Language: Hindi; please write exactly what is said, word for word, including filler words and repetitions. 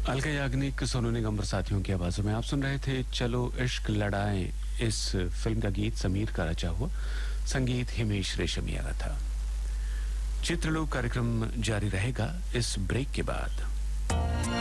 अलका याग्निक, सोनू निगम और साथियों की आवाज़ों में आप सुन रहे थे चलो इश्क लड़ाएं। इस फिल्म का गीत समीर का रचा हुआ, संगीत हिमेश रेशमिया का था। चित्रलोक कार्यक्रम जारी रहेगा इस ब्रेक के बाद।